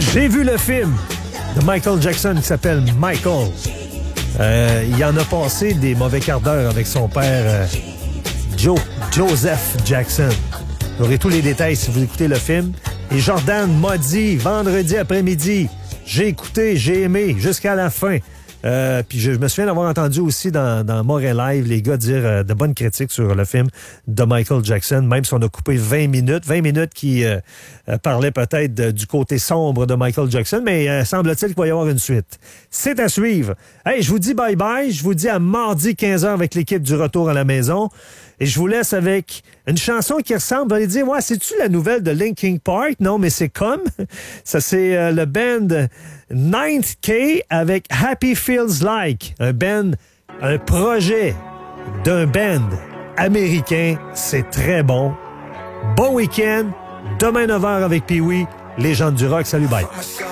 J'ai vu le film de Michael Jackson qui s'appelle Michael. Il en a passé des mauvais quarts d'heure avec son père Joseph Jackson. Vous aurez tous les détails si vous écoutez le film. Et Jordan m'a dit vendredi après-midi, j'ai écouté, j'ai aimé jusqu'à la fin. Puis je me souviens d'avoir entendu aussi dans Montréal Live les gars dire de bonnes critiques sur le film de Michael Jackson, même si on a coupé 20 minutes qui parlaient peut-être du côté sombre de Michael Jackson, mais semble-t-il qu'il va y avoir une suite. C'est à suivre. Hey, je vous dis bye-bye, je vous dis à mardi 15h avec l'équipe du Retour à la maison. Et je vous laisse avec une chanson qui ressemble. Vous allez dire, ouais, c'est-tu la nouvelle de Linkin Park? Non, mais c'est comme. Ça, c'est le band 9K avec Happy Feels Like. Un projet d'un band américain. C'est très bon. Bon week-end. Demain 9h avec Pee-Wee, Légende du rock. Salut, bye.